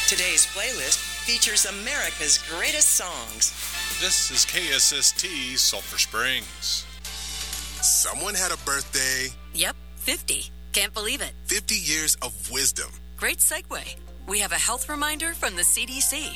Today's playlist features America's greatest songs. This is KSST Sulphur Springs. Someone had a birthday. Yep, 50. Can't believe it. 50 years of wisdom. Great segue. We have a health reminder from the CDC.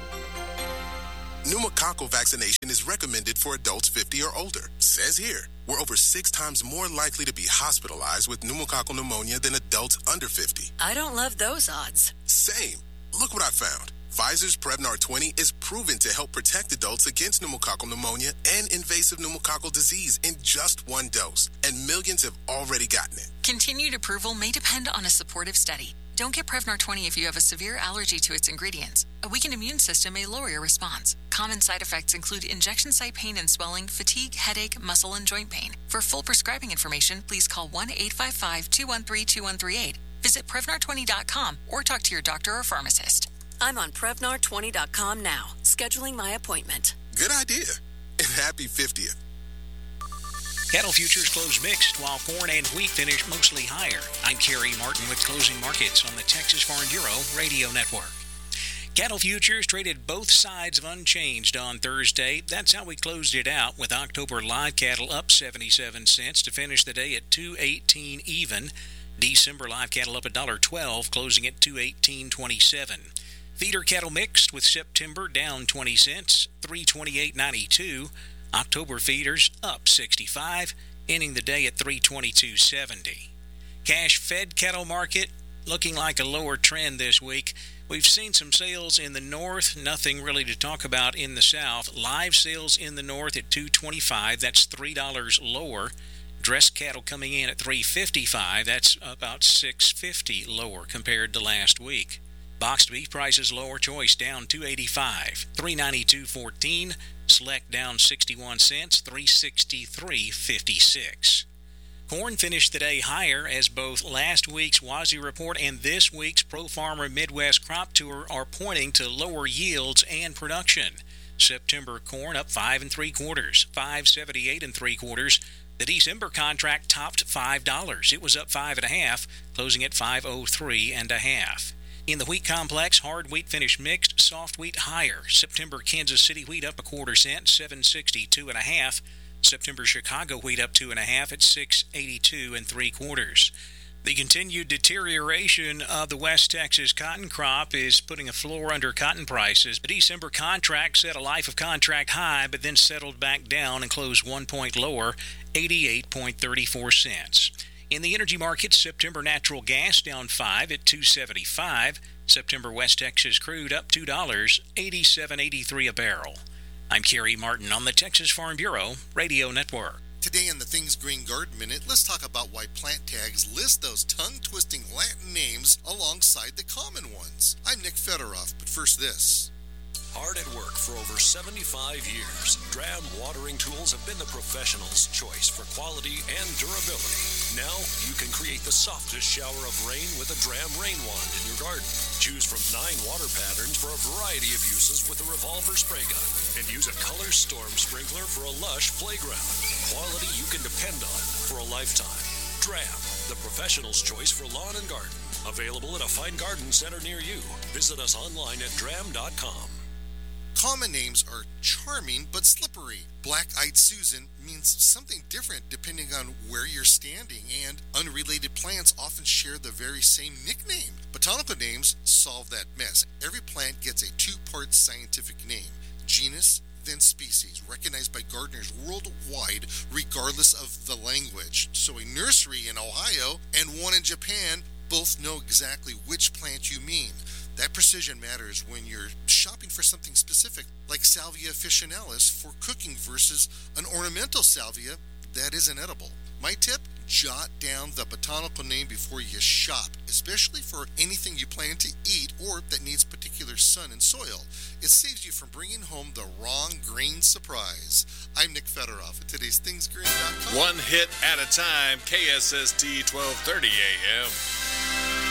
Pneumococcal vaccination is recommended for adults 50 or older. Says here, we're over 6 times more likely to be hospitalized with pneumococcal pneumonia than adults under 50. I don't love those odds. Same. Look what I found. Pfizer's Prevnar 20 is proven to help protect adults against pneumococcal pneumonia and invasive pneumococcal disease in just 1 dose, and millions have already gotten it. Continued approval may depend on a supportive study. Don't get Prevnar 20 if you have a severe allergy to its ingredients. A weakened immune system may lower your response. Common side effects include injection site pain and swelling, fatigue, headache, muscle, and joint pain. For full prescribing information, please call 1-855-213-2138. Visit Prevnar20.com or talk to your doctor or pharmacist. I'm on Prevnar20.com now, scheduling my appointment. Good idea. And happy 50th. Cattle futures close mixed while corn and wheat finish mostly higher. I'm Kerry Martin with closing markets on the Texas Farm Bureau Radio Network. Cattle futures traded both sides of unchanged on Thursday. That's how we closed it out, with October live cattle up 77 cents to finish the day at $2.18 even. December live cattle up $1.12, closing at $2.18.27. Feeder cattle mixed, with September down 20 cents, $328.92. October feeders up 65, ending the day at $322.70. Cash fed cattle market looking like a lower trend this week. We've seen some sales in the north, nothing really to talk about in the south. Live sales in the north at $225, that's $3 lower. Dressed cattle coming in at $355, that's about $6.50 lower compared to last week. Boxed beef prices lower, choice down $285, $392.14. Select down 61 cents, $363.56. Corn finished the day higher, as both last week's WASDE report and this week's Pro Farmer Midwest Crop Tour are pointing to lower yields and production. September corn up 5 3/4, 5.78 3/4. The December contract topped $5. It was up 5 1/2, closing at 5.03 1/2. In the wheat complex, hard wheat finished mixed, soft wheat higher. September Kansas City wheat up 1/4 cent, 7.62 1/2. September Chicago wheat up 2 1/2 at 6.82 3/4. The continued deterioration of the West Texas cotton crop is putting a floor under cotton prices. The December contract set a life of contract high, but then settled back down and closed 1 point lower, 88.34 cents. In the energy markets, September natural gas down 5 at $2.75. September West Texas crude up $2, 87.83 a barrel. I'm Kerry Martin on the Texas Farm Bureau Radio Network. Today in the Things Green Garden Minute, let's talk about why plant tags list those tongue-twisting Latin names alongside the common ones. I'm Nick Federoff, but first this. Hard at work for over 75 years, Dram watering tools have been the professional's choice for quality and durability. Now you can create the softest shower of rain with a Dram rain wand in your garden. Choose from 9 water patterns for a variety of uses with a revolver spray gun, and use a color storm sprinkler for a lush playground. Quality you can depend on for a lifetime. Dram, the professional's choice for lawn and garden. Available at a fine garden center near you. Visit us online at dram.com. Common names are charming but slippery. Black-eyed Susan means something different depending on where you're standing, and unrelated plants often share the very same nickname. Botanical names solve that mess. Every plant gets a 2-part scientific name: genus, then species, recognized by gardeners worldwide regardless of the language. So a nursery in Ohio and one in Japan both know exactly which plant you mean. That precision matters when you're shopping for something specific, like Salvia officinalis for cooking versus an ornamental salvia that isn't edible. My tip: jot down the botanical name before you shop, especially for anything you plan to eat or that needs particular sun and soil. It saves you from bringing home the wrong green surprise. I'm Nick Federoff at today's ThingsGreen.com. One hit at a time, KSST 1230 AM.